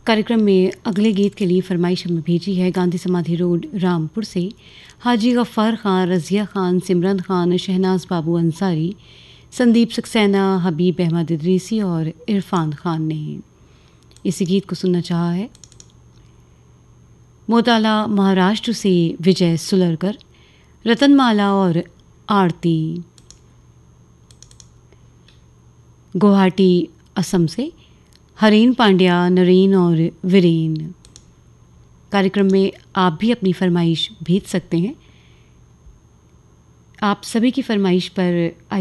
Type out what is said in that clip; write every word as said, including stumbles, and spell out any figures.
कार्यक्रम में अगले गीत के लिए फरमाइश हमें भेजी है गांधी समाधि रोड रामपुर से हाजी गफ्फार खान, रज़िया खान, सिमरन खान, शहनाज बाबू अंसारी, संदीप सक्सेना, हबीब अहमद इदरीसी और इरफान खान ने इस गीत को सुनना चाहा है। मोताला महाराष्ट्र से विजय सुलरकर, रतनमाला और आरती गुवाहाटी असम से हरीन पांड्या, नरेन और वीरेन। कार्यक्रम में आप भी अपनी फरमाइश भेज सकते हैं। आप सभी की फरमाइश पर